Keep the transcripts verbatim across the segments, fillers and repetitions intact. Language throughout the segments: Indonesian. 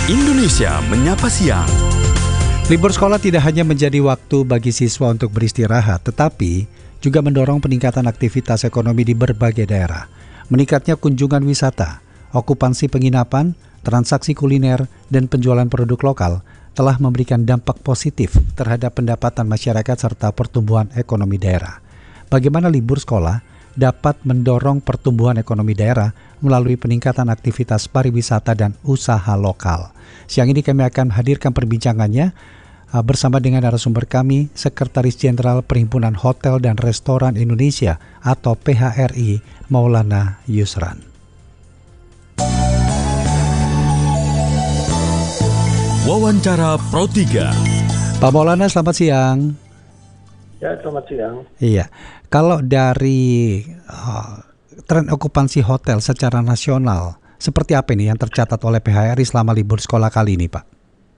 Indonesia Menyapa Siang. Libur sekolah tidak hanya menjadi waktu bagi siswa untuk beristirahat, tetapi juga mendorong peningkatan aktivitas ekonomi di berbagai daerah. Meningkatnya kunjungan wisata, okupansi penginapan, transaksi kuliner, dan penjualan produk lokal telah memberikan dampak positif terhadap pendapatan masyarakat serta pertumbuhan ekonomi daerah. Bagaimana libur sekolah dapat mendorong pertumbuhan ekonomi daerah melalui peningkatan aktivitas pariwisata dan usaha lokal. Siang ini kami akan hadirkan perbincangannya uh, bersama dengan narasumber kami, Sekretaris Jenderal Perhimpunan Hotel dan Restoran Indonesia atau P H R I, Maulana Yusran. Wawancara Pro tiga. Pak Maulana, selamat siang. Ya, selamat siang. Iya, kalau dari uh, tren okupansi hotel secara nasional, seperti apa ini yang tercatat oleh P H R I selama libur sekolah kali ini, Pak?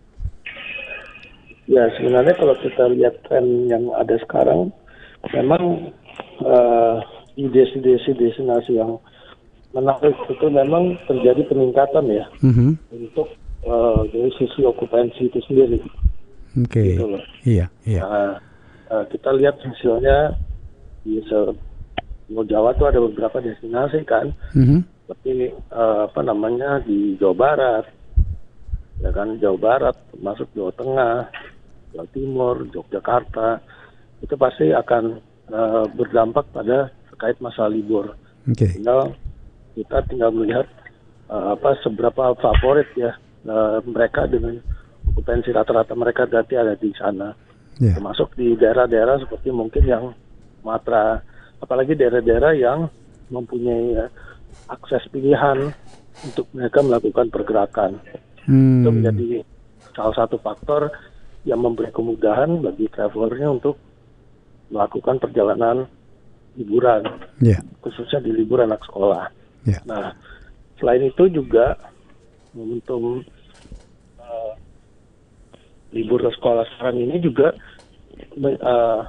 Ya, sebenarnya kalau kita lihat tren yang ada sekarang, memang uh, di destinasi-destinasi yang menarik itu memang terjadi peningkatan ya, mm-hmm. untuk uh, dari sisi okupansi itu sendiri. Oke, okay. Gitu iya, iya. Nah, uh, kita lihat hasilnya di Pulau Jawa itu ada beberapa destinasi kan, mm-hmm. seperti uh, apa namanya di Jawa Barat, ya kan Jawa Barat, termasuk Jawa Tengah, Jawa Timur, Yogyakarta, itu pasti akan uh, berdampak pada terkait masa libur. Okay. Tinggal kita tinggal melihat uh, apa seberapa favorit ya uh, mereka dengan okupansi rata-rata mereka berarti ada di sana, yeah. Termasuk di daerah-daerah seperti mungkin yang Sumatera, apalagi daerah-daerah yang mempunyai uh, akses pilihan untuk mereka melakukan pergerakan. Hmm. Itu menjadi salah satu faktor yang memberi kemudahan bagi travelernya untuk melakukan perjalanan liburan, yeah. khususnya di libur anak sekolah. Yeah. Nah, selain itu juga momentum uh, libur sekolah sekarang ini juga uh,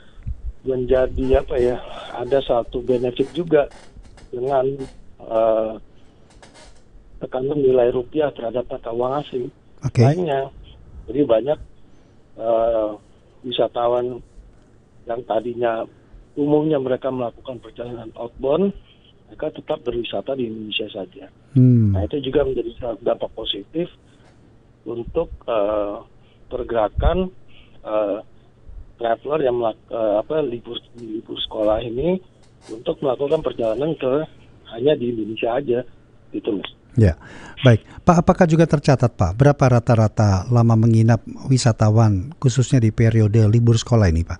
menjadi apa ya? Ada satu benefit juga dengan uh, tekanan nilai rupiah terhadap mata uang asing. Okay. Lainnya, jadi banyak uh, wisatawan yang tadinya umumnya mereka melakukan perjalanan outbound, mereka tetap berwisata di Indonesia saja. Hmm. Nah, itu juga menjadi dampak positif untuk uh, pergerakan uh, traveler yang melak- uh, apa libur libur sekolah ini untuk melakukan perjalanan ke hanya di Indonesia aja, gitu Mas. Ya, baik. Pak, apakah juga tercatat Pak, berapa rata-rata lama menginap wisatawan khususnya di periode libur sekolah ini Pak?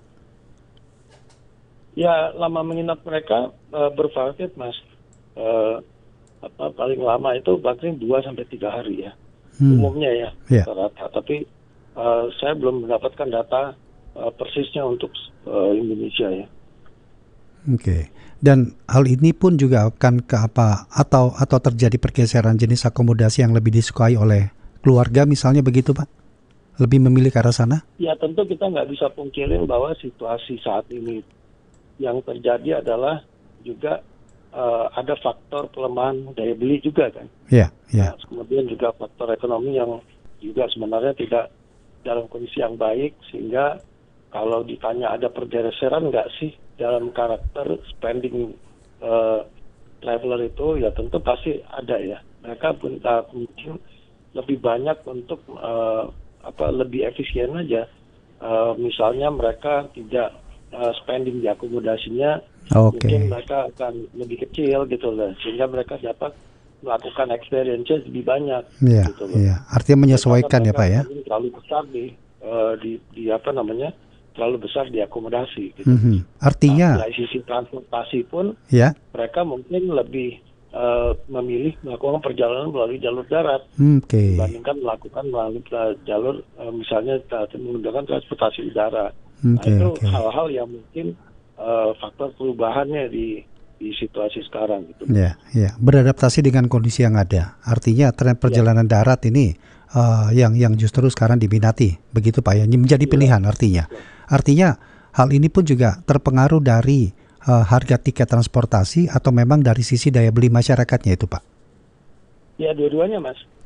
Ya, lama menginap mereka uh, bervariatif Mas. Uh, apa paling lama itu paling dua sampai tiga hari ya, hmm. umumnya ya, yeah. rata-rata. Tapi uh, saya belum mendapatkan data uh, persisnya untuk uh, Indonesia ya. Oke. Okay. Dan hal ini pun juga akan ke apa atau atau terjadi pergeseran jenis akomodasi yang lebih disukai oleh keluarga misalnya begitu Pak? Lebih memilih ke arah sana? Ya tentu kita nggak bisa pungkirin bahwa situasi saat ini yang terjadi adalah juga uh, ada faktor pelemahan daya beli juga kan. Iya, yeah, iya. Yeah. Nah, kemudian juga faktor ekonomi yang juga sebenarnya tidak dalam kondisi yang baik, sehingga kalau ditanya ada pergeseran nggak sih dalam karakter spending uh, traveler itu, ya tentu pasti ada ya. Mereka pun uh, mungkin lebih banyak untuk uh, apa lebih efisien aja. Uh, misalnya mereka tidak uh, spending di akomodasinya, okay. mungkin mereka akan lebih kecil gitu loh, sehingga mereka dapat melakukan experience lebih banyak. Yeah, gitu loh. Yeah. Artinya menyesuaikan ya Pak ya. Terlalu besar di, uh, di di apa namanya? terlalu besar di akomodasi gitu. Mm-hmm. Artinya nah, dari sisi transportasi pun yeah. mereka mungkin lebih uh, memilih melakukan perjalanan melalui jalur darat okay. dibandingkan melakukan melalui uh, jalur uh, misalnya uh, menggunakan transportasi udara. Okay, nah, itu okay. hal-hal yang mungkin uh, faktor perubahannya di di situasi sekarang gitu. Ya, ya, beradaptasi dengan kondisi yang ada. Artinya tren perjalanan yeah. darat ini uh, yang yang justru sekarang diminati, begitu Pak ya, menjadi pilihan yeah. artinya. Yeah. Artinya hal ini pun juga terpengaruh dari uh, harga tiket transportasi atau memang dari sisi daya beli masyarakatnya itu Pak? Ya dua-duanya Mas.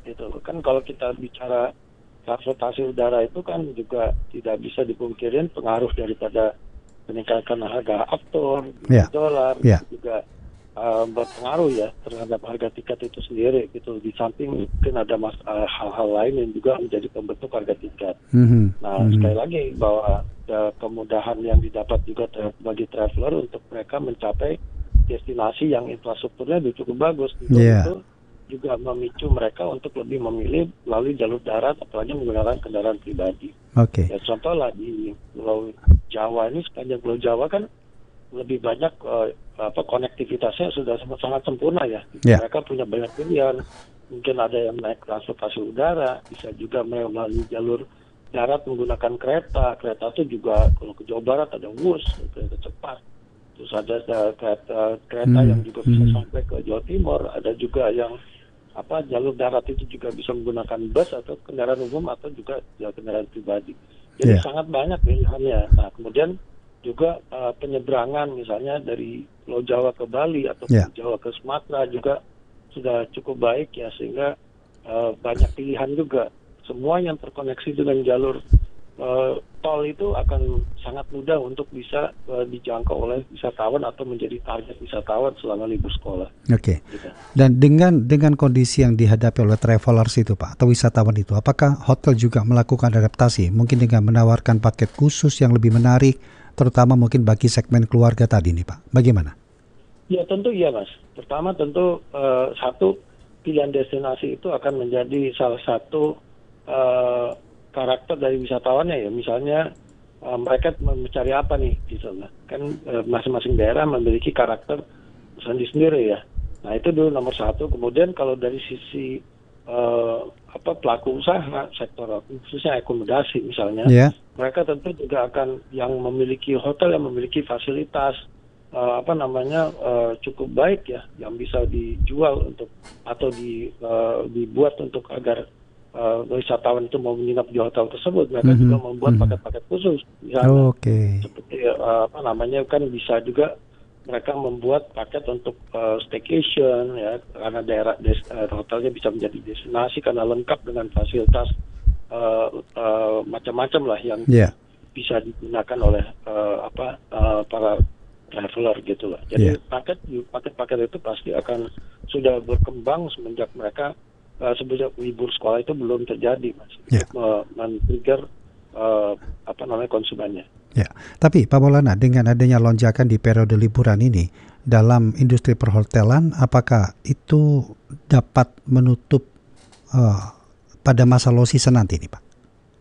gitu. Kan kalau kita bicara transportasi udara itu kan juga tidak bisa dipungkirin pengaruh daripada peningkatan harga aftur, yeah. dolar, yeah. juga uh, berpengaruh ya terhadap harga tiket itu sendiri gitu. Di samping mungkin ada mas, uh, hal-hal lain yang juga menjadi pembentuk harga tiket. Mm-hmm. Nah mm-hmm. sekali lagi bahwa uh, kemudahan yang didapat juga ter- bagi traveler untuk mereka mencapai destinasi yang infrastrukturnya cukup bagus gitu. Yeah. Itu juga memicu mereka untuk lebih memilih melalui jalur darat, apalagi menggunakan kendaraan pribadi. Oke. Okay. Ya, contoh lah di Pulau Jawa ini, sepanjang Pulau Jawa kan lebih banyak uh, apa konektivitasnya sudah sangat sempurna ya. Yeah. Mereka punya banyak pilihan. Mungkin ada yang naik transportasi udara, bisa juga melalui jalur darat menggunakan kereta. Kereta itu juga kalau ke Jawa Barat ada Wus, kereta cepat. Terus ada, ada kereta, kereta hmm. yang juga bisa hmm. sampai ke Jawa Timur. Ada juga yang apa jalur darat itu juga bisa menggunakan bus atau kendaraan umum atau juga ya, kendaraan pribadi. Jadi yeah. sangat banyak pilihannya. Nah kemudian juga uh, penyeberangan misalnya dari Pulau Jawa ke Bali atau yeah. Pulau Jawa ke Sumatera juga sudah cukup baik ya, sehingga uh, banyak pilihan juga. Semua yang terkoneksi dengan jalur uh, tol itu akan sangat mudah untuk bisa uh, dijangkau oleh wisatawan atau menjadi target wisatawan selama libur sekolah. Oke. Okay. Gitu. Dan dengan dengan kondisi yang dihadapi oleh travelers itu Pak, atau wisatawan itu, apakah hotel juga melakukan adaptasi? Mungkin dengan menawarkan paket khusus yang lebih menarik, terutama mungkin bagi segmen keluarga tadi nih Pak. Bagaimana? Ya tentu iya Mas. Pertama tentu uh, satu pilihan destinasi itu akan menjadi salah satu uh, karakter dari wisatawannya ya. Misalnya uh, mereka mencari apa nih gitu lah. Kan uh, masing-masing daerah memiliki karakter sendiri-sendiri ya. Nah itu dulu nomor satu. Kemudian kalau dari sisi uh, apa pelaku usaha sektor khususnya akomodasi misalnya, yeah. mereka tentu juga akan yang memiliki hotel yang memiliki fasilitas uh, apa namanya uh, cukup baik ya, yang bisa dijual untuk atau di uh, dibuat untuk agar uh, wisatawan itu mau menginap di hotel tersebut. Mereka mm-hmm. juga membuat mm-hmm. paket-paket khusus misalnya. Oh, okay. Seperti uh, apa namanya kan bisa juga mereka membuat paket untuk uh, staycation ya, karena daerah des, uh, hotelnya bisa menjadi destinasi karena lengkap dengan fasilitas uh, uh, macam-macam lah yang yeah. bisa digunakan oleh uh, apa uh, para traveler gitu lah. Jadi yeah. paket paket-paket itu pasti akan sudah berkembang semenjak mereka uh, semenjak libur sekolah itu belum terjadi Mas. Yeah. Untuk men-trigger uh, apa namanya konsumennya. Ya, tapi Pak Maulana, dengan adanya lonjakan di periode liburan ini dalam industri perhotelan, apakah itu dapat menutup uh, pada masa low season nanti nih Pak?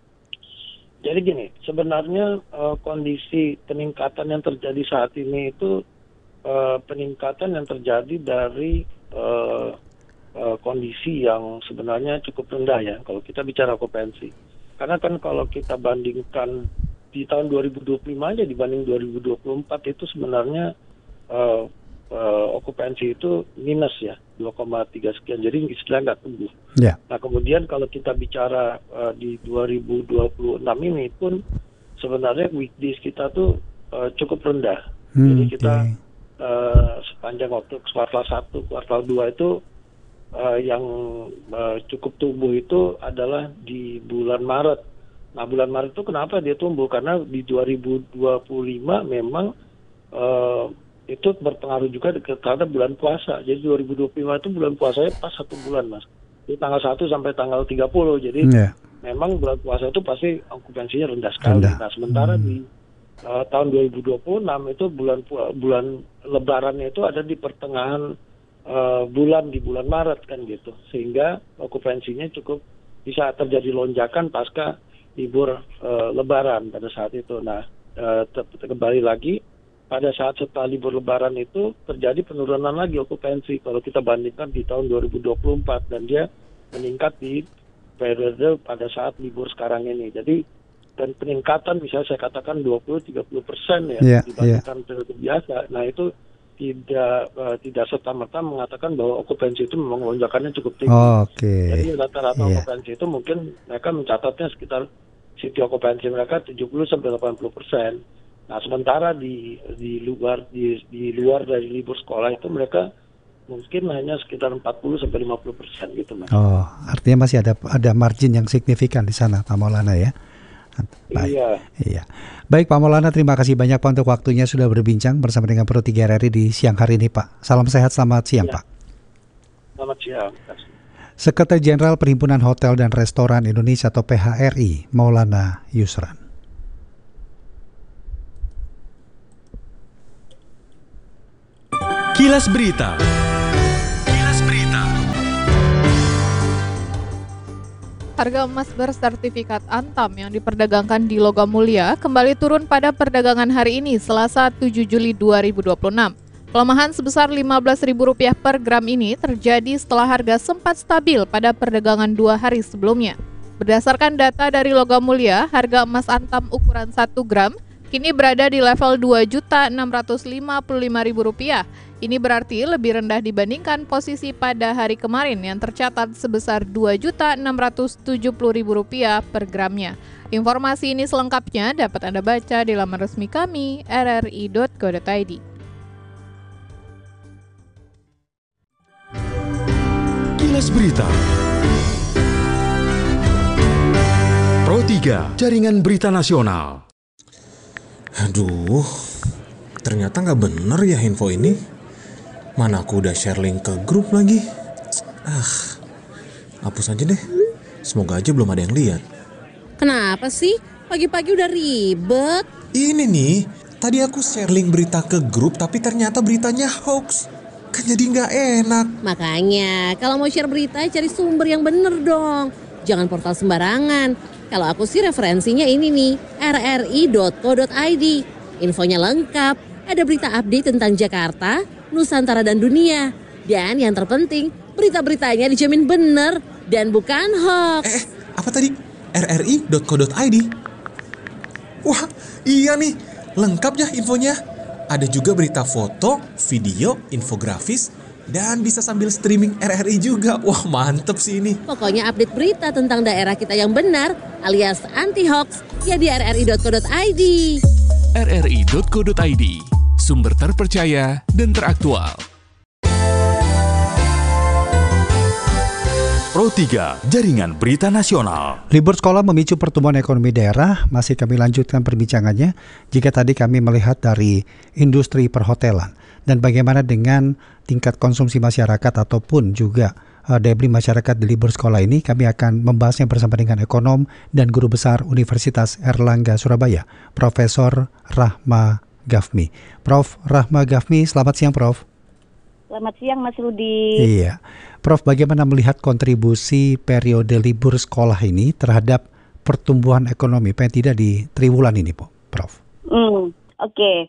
Jadi gini, sebenarnya uh, kondisi peningkatan yang terjadi saat ini itu uh, peningkatan yang terjadi dari uh, uh, kondisi yang sebenarnya cukup rendah ya, kalau kita bicara okupansi. Karena kan kalau kita bandingkan di tahun dua ribu dua puluh lima aja dibanding dua ribu dua puluh empat itu sebenarnya uh, uh, okupansi itu minus ya dua koma tiga sekian, jadi istilahnya nggak tumbuh. Yeah. Nah kemudian kalau kita bicara uh, di dua ribu dua puluh enam ini pun sebenarnya weekdays kita tuh uh, cukup rendah. Hmm, jadi kita okay. uh, sepanjang waktu kuartal satu, kuartal dua itu uh, yang uh, cukup tumbuh itu adalah di bulan Maret. Nah bulan Maret itu kenapa dia tumbuh? Karena di dua ribu dua puluh lima memang uh, itu berpengaruh juga terhadap bulan puasa. Jadi dua ribu dua puluh lima itu bulan puasanya pas satu bulan Mas. Di tanggal satu sampai tanggal tiga puluh. Jadi yeah. memang bulan puasa itu pasti okupansinya rendah sekali. Rendah. Nah sementara hmm. di uh, tahun dua ribu dua puluh enam itu bulan bulan lebarannya itu ada di pertengahan uh, bulan di bulan Maret kan gitu. Sehingga okupansinya cukup bisa terjadi lonjakan pasca libur uh, lebaran pada saat itu. Nah, uh, kembali lagi pada saat setelah libur lebaran itu terjadi penurunan lagi okupansi kalau kita bandingkan di tahun dua ribu dua puluh empat, dan dia meningkat di periode pada saat libur sekarang ini. Jadi dan peningkatan bisa saya katakan dua puluh sampai tiga puluh persen ya yeah, dibandingkan yeah. periode biasa. Nah, itu tidak uh, tidak serta-merta mengatakan bahwa okupansi itu memang lonjakannya cukup tinggi. Oh, okay. Jadi rata-rata yeah. okupansi itu mungkin mereka mencatatnya sekitar city okupansi mereka tujuh puluh sampai delapan puluh persen. Nah, sementara di di luar di di luar dari libur sekolah itu mereka mungkin hanya sekitar empat puluh sampai lima puluh persen gitu Mas. Oh, artinya masih ada ada margin yang signifikan di sana Pak Maulana ya. Baik. Iya. Iya. Baik Pak Maulana, terima kasih banyak Pak untuk waktunya sudah berbincang bersama dengan Pro tiga R R I di siang hari ini Pak. Salam sehat, selamat siang Iya. Pak. Selamat siang. Sekretaris Jenderal Perhimpunan Hotel dan Restoran Indonesia atau P H R I, Maulana Yusran. Kilas Berita. Kilas Berita. Harga emas bersertifikat Antam yang diperdagangkan di Logam Mulia kembali turun pada perdagangan hari ini, Selasa tujuh Juli dua ribu dua puluh enam. Pelemahan sebesar lima belas ribu rupiah per gram ini terjadi setelah harga sempat stabil pada perdagangan dua hari sebelumnya. Berdasarkan data dari Logam Mulia, harga emas Antam ukuran satu gram kini berada di level dua juta enam ratus lima puluh lima ribu rupiah. Ini berarti lebih rendah dibandingkan posisi pada hari kemarin yang tercatat sebesar dua juta enam ratus tujuh puluh ribu rupiah per gramnya. Informasi ini selengkapnya dapat Anda baca di laman resmi kami r r i dot co dot i d. Kilas Berita. Pro tiga, Jaringan Berita Nasional. Aduh, ternyata nggak bener ya info ini. Mana aku udah share link ke grup lagi. Ah, hapus aja deh. Semoga aja belum ada yang lihat. Kenapa sih? Pagi-pagi udah ribet. Ini nih, tadi aku share link berita ke grup tapi ternyata beritanya hoax. Kan jadi nggak enak. Makanya, kalau mau share berita cari sumber yang bener dong. Jangan portal sembarangan. Kalau aku sih referensinya ini nih, r r i dot co dot i d. Infonya lengkap, ada berita update tentang Jakarta, Nusantara dan dunia. Dan yang terpenting, berita-beritanya dijamin bener dan bukan hoax. Eh, apa tadi? r r i dot co dot i d. Wah, iya nih, lengkap ya infonya. Ada juga berita foto, video, infografis, dan bisa sambil streaming R R I juga. Wah, mantep sih ini. Pokoknya update berita tentang daerah kita yang benar alias anti-hoax ya di r r i dot co dot i d. r r i dot co dot i d, sumber terpercaya dan teraktual. Pro tiga, Jaringan Berita Nasional. Libur sekolah memicu pertumbuhan ekonomi daerah. Masih kami lanjutkan perbincangannya. Jika tadi kami melihat dari industri perhotelan dan bagaimana dengan tingkat konsumsi masyarakat ataupun juga uh, daya beli masyarakat di libur sekolah ini, kami akan membahasnya bersama dengan ekonom dan guru besar Universitas Airlangga Surabaya, Profesor Rahma Gafmi. Prof Rahma Gafmi, selamat siang Prof. Selamat siang Mas Rudi. Iya, Prof, bagaimana melihat kontribusi periode libur sekolah ini terhadap pertumbuhan ekonomi, paling tidak di triwulan ini, Prof? Hmm, Oke, okay.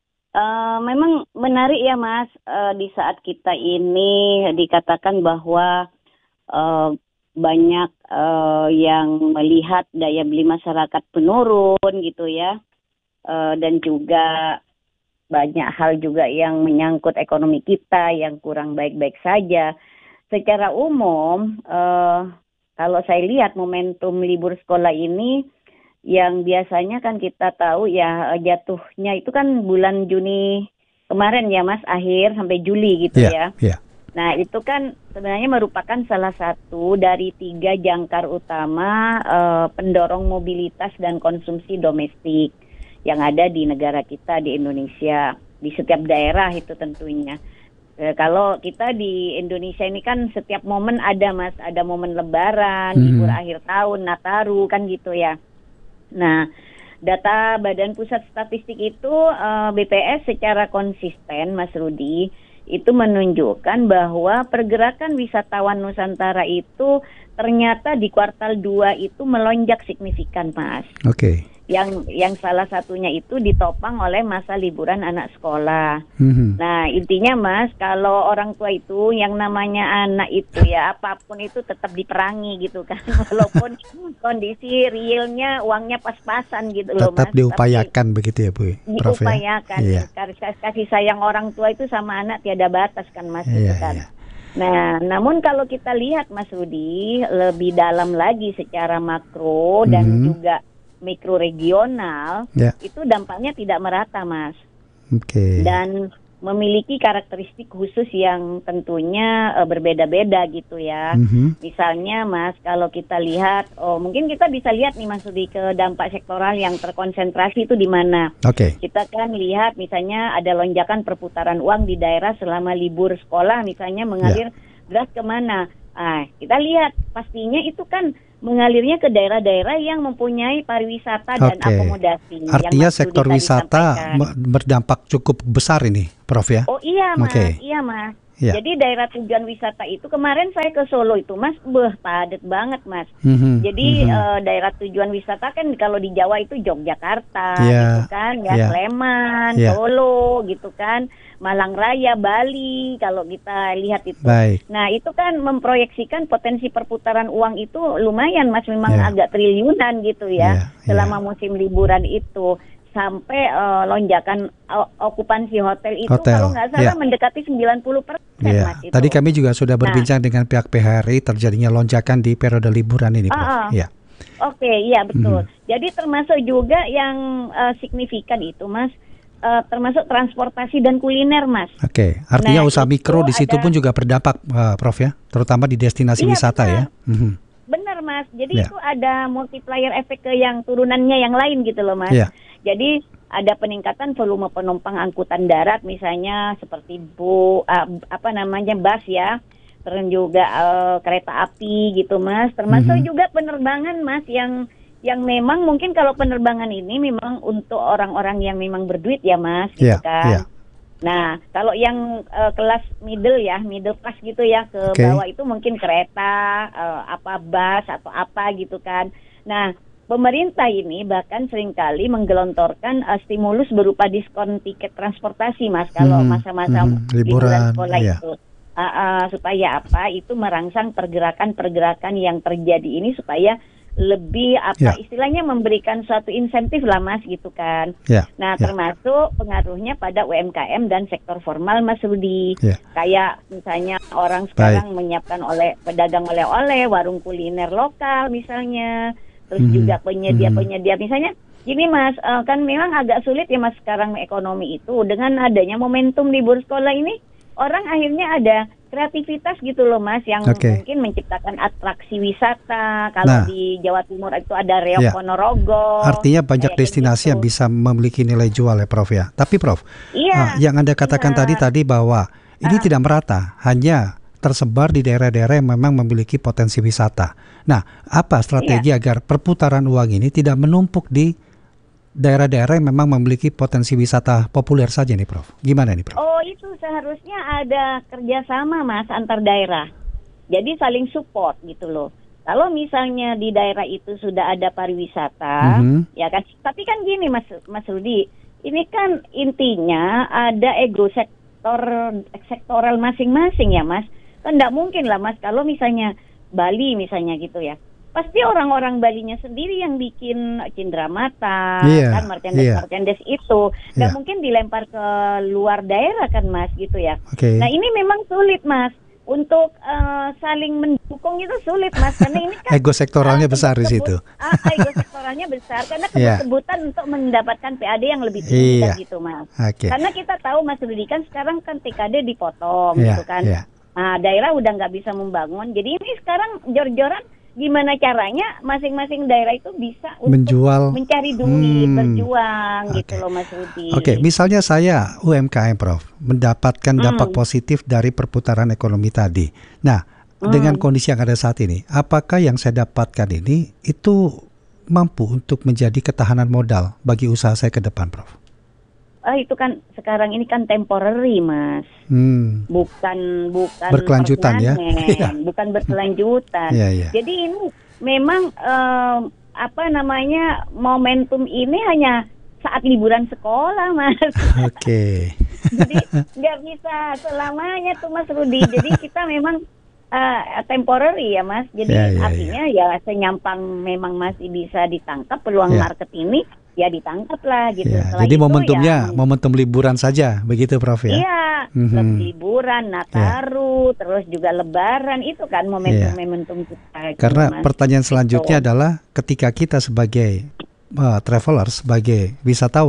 uh, memang menarik ya Mas, uh, di saat kita ini dikatakan bahwa uh, banyak uh, yang melihat daya beli masyarakat menurun gitu ya, uh, dan juga banyak hal juga yang menyangkut ekonomi kita yang kurang baik-baik saja. Secara umum, uh, kalau saya lihat momentum libur sekolah ini, yang biasanya kan kita tahu ya jatuhnya itu kan bulan Juni kemarin ya Mas, akhir sampai Juli gitu yeah, ya. Yeah. Nah itu kan sebenarnya merupakan salah satu dari tiga jangkar utama uh, pendorong mobilitas dan konsumsi domestik yang ada di negara kita, di Indonesia, di setiap daerah itu tentunya. E, kalau kita di Indonesia ini kan setiap momen ada Mas, ada momen Lebaran, hmm. libur akhir tahun, Nataru kan gitu ya. Nah, data Badan Pusat Statistik itu e, B P S secara konsisten Mas Rudi itu menunjukkan bahwa pergerakan wisatawan Nusantara itu ternyata di kuartal dua itu melonjak signifikan Mas. Oke. Okay. Yang yang salah satunya itu ditopang oleh masa liburan anak sekolah. Mm-hmm. Nah intinya Mas, kalau orang tua itu yang namanya anak itu ya apapun itu tetap diperangi gitu kan, walaupun kondisi realnya uangnya pas-pasan gitu loh Mas. Tetap diupayakan tapi, begitu ya Bu. Prof, diupayakan. Ya? Kasih, kasih sayang orang tua itu sama anak tiada batas kan Mas. Iya, gitu kan. iya. Nah, namun kalau kita lihat Mas Rudi lebih dalam lagi secara makro mm-hmm. dan juga mikro regional, yeah. itu dampaknya tidak merata, Mas. Oke. Okay. Dan memiliki karakteristik khusus yang tentunya uh, berbeda-beda gitu ya. Mm-hmm. Misalnya Mas, kalau kita lihat, oh mungkin kita bisa lihat nih Mas Rudi ke dampak sektoral yang terkonsentrasi itu di mana. Oke. Okay. Kita kan lihat misalnya ada lonjakan perputaran uang di daerah selama libur sekolah, misalnya mengalir yeah. deras kemana. Ah, kita lihat pastinya itu kan mengalirnya ke daerah-daerah yang mempunyai pariwisata dan okay. akomodasi. Artinya yang sektor wisata berdampak cukup besar ini, Prof ya? Oh iya Mas, okay. iya Mas. Ya. Jadi daerah tujuan wisata itu kemarin saya ke Solo itu Mas, beh padat banget Mas. Mm-hmm. Jadi mm-hmm. uh, daerah tujuan wisata kan kalau di Jawa itu Yogyakarta, yeah. gitu kan, ya yeah. Sleman, yeah. Solo, gitu kan, Malang Raya, Bali, kalau kita lihat itu. Baik. Nah itu kan memproyeksikan potensi perputaran uang itu lumayan Mas, memang yeah. agak triliunan gitu ya, yeah. selama yeah. musim liburan itu. Sampai uh, lonjakan uh, okupansi hotel itu hotel. kalau nggak salah yeah. mendekati sembilan puluh persen yeah. Mas itu. Tadi kami juga sudah berbincang nah. dengan pihak P H R I terjadinya lonjakan di periode liburan ini, Prof. Uh-uh. Yeah. Oke, okay, iya betul. Mm. Jadi termasuk juga yang uh, signifikan itu Mas, uh, termasuk transportasi dan kuliner Mas. Oke, okay. Artinya nah, usaha mikro di situ ada... pun juga berdampak, uh, Prof ya, terutama di destinasi iya, wisata benar. ya. Mm-hmm. Benar Mas, jadi yeah. itu ada multiplier efek ke yang turunannya yang lain gitu loh Mas. Yeah. Jadi ada peningkatan volume penumpang angkutan darat misalnya seperti bu uh, apa namanya bus ya, terus juga uh, kereta api gitu Mas, termasuk mm-hmm. juga penerbangan Mas yang yang memang mungkin kalau penerbangan ini memang untuk orang-orang yang memang berduit ya Mas, gitu yeah. kan. Yeah. Nah, kalau yang uh, kelas middle ya, middle class gitu ya ke okay. bawah itu mungkin kereta, uh, apa bus atau apa gitu kan. Nah, pemerintah ini bahkan seringkali menggelontorkan uh, stimulus berupa diskon tiket transportasi Mas kalau hmm, masa-masa hmm, liburan, liburan sekolah iya. itu. Uh, uh, supaya apa? Itu merangsang pergerakan-pergerakan yang terjadi ini supaya lebih apa ya. istilahnya memberikan suatu insentif lah Mas gitu kan. Ya. Nah ya. termasuk pengaruhnya pada U M K M dan sektor formal Mas Rudi. Ya. Kayak misalnya orang sekarang Baik. menyiapkan oleh pedagang oleh-oleh, warung kuliner lokal misalnya, terus mm-hmm. juga penyedia-penyedia misalnya. Gini Mas, uh, kan memang agak sulit ya Mas sekarang ekonomi itu dengan adanya momentum libur sekolah ini. Orang akhirnya ada kreativitas gitu loh Mas yang okay. mungkin menciptakan atraksi wisata. Kalau nah, di Jawa Timur itu ada Reok ya. Ponorogo. Artinya banyak destinasi gitu. yang bisa memiliki nilai jual ya Prof ya. Tapi Prof, iya, uh, yang Anda katakan iya. tadi tadi bahwa ini uh. tidak merata, hanya tersebar di daerah-daerah yang memang memiliki potensi wisata. Nah, apa strategi iya. agar perputaran uang ini tidak menumpuk di daerah-daerah yang memang memiliki potensi wisata populer saja nih Prof? Gimana nih Prof? Oh itu seharusnya ada kerjasama Mas antar daerah. Jadi saling support gitu loh. Kalau misalnya di daerah itu sudah ada pariwisata, mm-hmm. ya kan. Tapi kan gini Mas Mas Rudi, ini kan intinya ada ego sektor sektoral masing-masing ya Mas. Kan nggak mungkin lah Mas kalau misalnya Bali misalnya gitu ya. Pasti orang-orang Balinya sendiri yang bikin cindramata, yeah, kan merchandise-merchandise yeah. itu, dan yeah. mungkin dilempar ke luar daerah kan Mas gitu ya. Okay. Nah ini memang sulit Mas untuk uh, saling mendukung itu sulit Mas karena ini kan ego sektoralnya uh, besar di situ. Uh, ego sektoralnya besar karena kebut-kebutan yeah. untuk mendapatkan P A D yang lebih tinggi yeah. gitu Mas. Okay. Karena kita tahu Mas Rudi kan sekarang kan T K D dipotong yeah, gitu kan. Yeah. Nah daerah udah nggak bisa membangun, jadi ini sekarang jor-joran. Gimana caranya masing-masing daerah itu bisa menjual, untuk mencari duit, hmm. berjuang okay. gitu loh Mas Rudi. Oke, okay. misalnya saya U M K M Prof, mendapatkan hmm. dampak positif dari perputaran ekonomi tadi. Nah, hmm. dengan kondisi yang ada saat ini, apakah yang saya dapatkan ini itu mampu untuk menjadi ketahanan modal bagi usaha saya ke depan, Prof? Ah, itu kan sekarang ini kan temporary Mas, hmm. bukan bukan berkelanjutan ya, bukan berkelanjutan. yeah, yeah. Jadi ini memang um, apa namanya momentum ini hanya saat liburan sekolah Mas. Oke. Okay. Jadi nggak bisa selamanya tuh Mas Rudi. Jadi kita memang uh, temporary ya Mas. Jadi yeah, yeah, artinya yeah. ya senyampang memang masih bisa ditangkap peluang yeah. market ini. Ya ditangkap lah gitu. Ya, jadi momentumnya, ya, momentum liburan saja, begitu Prof ya? Iya, mm-hmm. liburan, Nataru, ya. terus juga Lebaran itu kan momentum-momentum ya. kita. Karena Mas. pertanyaan selanjutnya itu. adalah ketika kita sebagai uh, traveler, sebagai wisatawan,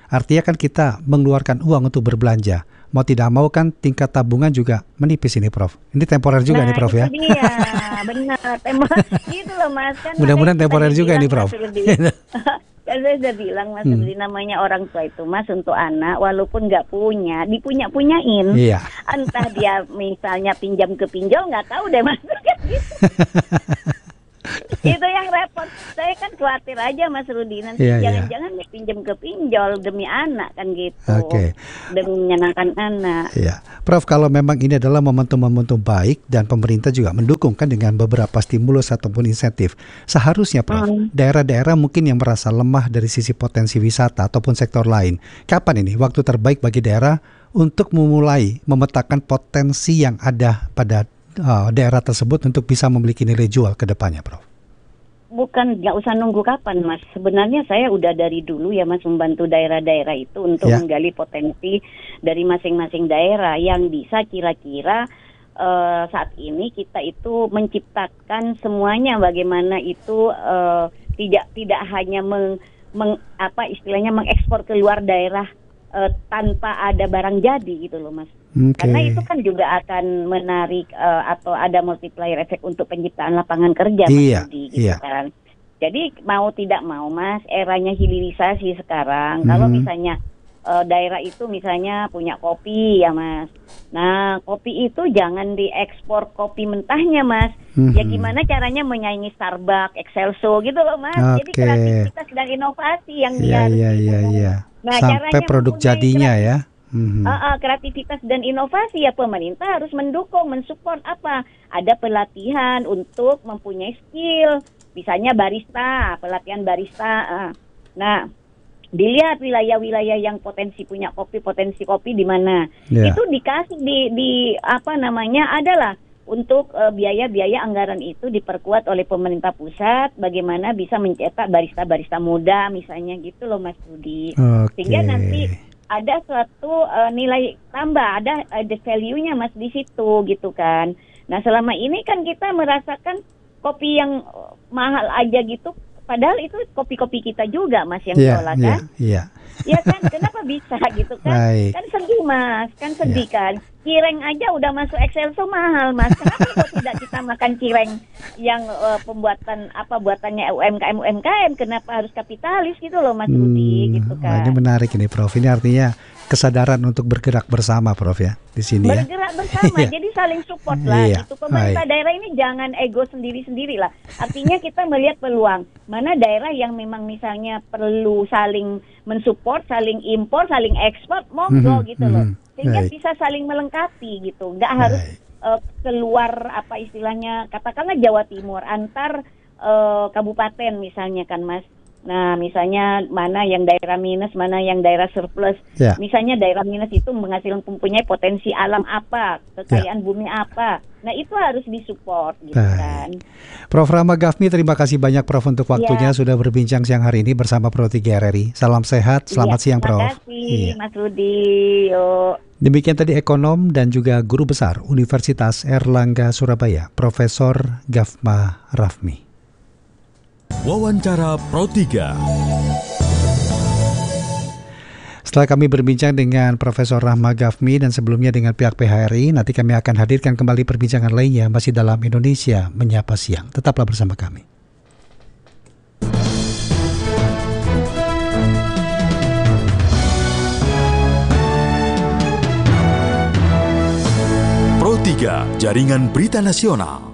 Artinya kan kita mengeluarkan uang untuk berbelanja. Mau tidak mau kan tingkat tabungan juga menipis ini, Prof. Ini temporer juga nah, nih, Prof, ya? Nah, itu dia. Benar. Temporer. Gitu loh, Mas. Kan mudah-mudahan temporer juga ini, Prof. Kan saya sudah bilang, Mas, hmm. namanya orang tua itu, Mas, untuk anak, walaupun nggak punya, dipunya-punyain. Iya. Entah dia misalnya pinjam ke pinjol, nggak tahu deh, Mas. Gitu. Itu yang repot. Saya kan khawatir aja, Mas Rudi, nanti yeah, jangan-jangan yeah. pinjam ke pinjol demi anak kan gitu. Okay. Demi menyenangkan anak. Yeah. Prof, kalau memang ini adalah momentum-momentum baik dan pemerintah juga mendukung kan dengan beberapa stimulus ataupun insentif, seharusnya, Prof, hmm. daerah-daerah mungkin yang merasa lemah dari sisi potensi wisata ataupun sektor lain, kapan ini waktu terbaik bagi daerah untuk memulai memetakan potensi yang ada pada Uh, daerah tersebut untuk bisa memiliki nilai jual ke depannya, Prof? Bukan, nggak usah nunggu kapan, Mas. Sebenarnya saya udah dari dulu ya, Mas, membantu daerah-daerah itu untuk ya. menggali potensi dari masing-masing daerah yang bisa kira-kira uh, saat ini kita itu menciptakan semuanya bagaimana itu uh, tidak tidak hanya meng, meng, apa istilahnya mengekspor ke luar daerah uh, tanpa ada barang jadi gitu loh, Mas. Okay. Karena itu kan juga akan menarik uh, atau ada multiplier efek untuk penciptaan lapangan kerja, iya, Mas Budi, gitu iya. kan. Jadi mau tidak mau, Mas, eranya hilirisasi sekarang. Mm-hmm. Kalau misalnya uh, daerah itu misalnya punya kopi ya, Mas. Nah, kopi itu jangan diekspor kopi mentahnya, Mas. Mm-hmm. Ya gimana caranya menyaingi Starbucks, Excelso gitu loh, Mas. Okay. Jadi kreativitas dan inovasi yang yeah, dia yeah, yeah, yeah. Nah, sampai produk jadinya ya. Mm-hmm. Uh, uh, kreativitas dan inovasi ya pemerintah harus mendukung, mensupport apa? Ada pelatihan untuk mempunyai skill, misalnya barista, pelatihan barista. Uh. Nah, dilihat wilayah-wilayah yang potensi punya kopi, potensi kopi di mana? Yeah. Itu dikasih di, di apa namanya adalah untuk uh, biaya-biaya anggaran itu diperkuat oleh pemerintah pusat. Bagaimana bisa mencetak barista-barista muda, misalnya gitu loh, Mas Budi. Okay. Sehingga nanti ada suatu uh, nilai tambah, ada ada value-nya, Mas, di situ gitu kan. Nah, selama ini kan kita merasakan kopi yang mahal aja gitu, padahal itu kopi-kopi kita juga, Mas, yang yeah, diolah kan. Iya, yeah, yeah. Ya kan, kenapa bisa gitu kan? Baik. Kan sedih, Mas, kan sedih yeah. kan. Cireng aja udah masuk Excelso mahal, Mas. Kenapa kok tidak kita makan cireng yang uh, pembuatan apa buatannya U M K M U M K M? Kenapa harus kapitalis gitu loh, Mas Rudi, hmm, gitu kan? Ini menarik ini, Prof. Ini artinya kesadaran untuk bergerak bersama, Prof, ya di sini. Bergerak ya? bersama, jadi saling support lah. Iya. Gitu. Pemerintah Baik. daerah ini jangan ego sendiri-sendiri lah. Artinya kita melihat peluang mana daerah yang memang misalnya perlu saling mensupport, saling impor, saling ekspor, monggo mm-hmm, gitu loh. Sehingga Baik. bisa saling melengkapi gitu. Nggak harus uh, keluar apa istilahnya, katakanlah Jawa Timur antar uh, kabupaten misalnya kan, Mas. Nah, misalnya mana yang daerah minus, mana yang daerah surplus. Ya. Misalnya daerah minus itu menghasilkan mempunyai potensi alam apa, kekayaan ya. bumi apa. Nah, itu harus disupport gitu Baik. kan. Prof Rahma Gafmi, terima kasih banyak, Prof, untuk waktunya ya. sudah berbincang siang hari ini bersama Pro tiga R R I. Salam sehat, selamat ya, siang, Prof. Terima kasih, iya. Mas Rudi. Yuk. Demikian tadi ekonom dan juga guru besar Universitas Erlangga Surabaya, Profesor Gafma Rafmi. Wawancara Pro tiga. Setelah kami berbincang dengan Profesor Rahma Gafmi dan sebelumnya dengan pihak P H R I, nanti kami akan hadirkan kembali perbincangan lainnya masih dalam Indonesia Menyapa Siang. Tetaplah bersama kami. Pro tiga, Jaringan Berita Nasional.